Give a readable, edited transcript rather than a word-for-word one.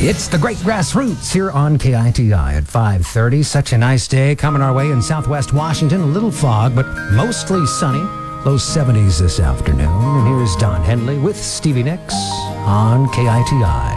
It's the Great Grassroots here on KITI at 5:30. Such a nice day coming our way in southwest Washington. A little fog, but mostly sunny. Low 70s this afternoon. And here's Don Henley with Stevie Nicks on KITI.